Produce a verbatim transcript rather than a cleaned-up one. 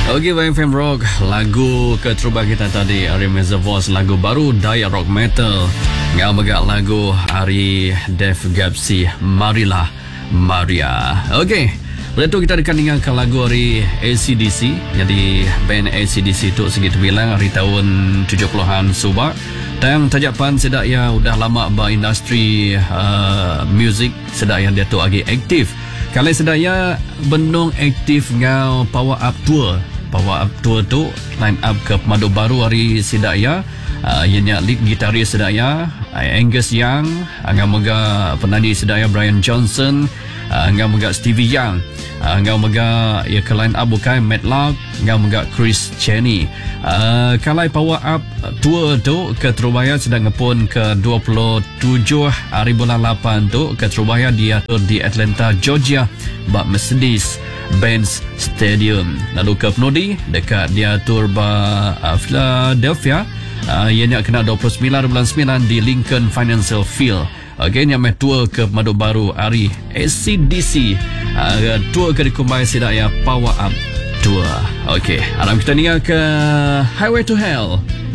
Okey, Y F M Rock, lagu keteruban kita tadi Ari Mezzavoice, lagu baru Daya Rock Metal. Ngau megak lagu Ari Def Gapsi, Marilah Maria. Okey, lepas tu kita akan dengarkan lagu Ari A C D C. Jadi band A C D C tu segitu bilang hari tahun tujuh puluhan subak. Dan tajapan sedak ya udah lama berindustri uh, music, sedak yang dia tu lagi aktif. Kalau sedak ya benung aktif ngau Power Up Tour. Power Up Tour tu line up ke Pemadu Baru hari Sidaya. Uh, ianya lead gitaris Sidaya, uh, Angus Young, angga mega penyanyi Sidaya Brian Johnson, uh, angga mega Stevie Young, uh, angga mega ya ke line up bukan Matt Lark, angga mega Chris Cheney. Uh, kalau Power Up Tour tu ke Terubaya sedang ngepun ke dua puluh tujuh hari bulan lapan tu ke Terubaya, dia di Atlanta, Georgia, bak Mercedes Benz Stadium. Lalu ke Penodi dekat dia tour ba uh, Philadelphia, uh, ianya kena dua puluh sembilan bulan sembilan di Lincoln Financial Field. Okey, yang tour ke Pemadu Baru hari A C D C, uh, tour ke dikumbai Sidaya Power Up Tour. Okey, alam kita ni ke Highway to Hell.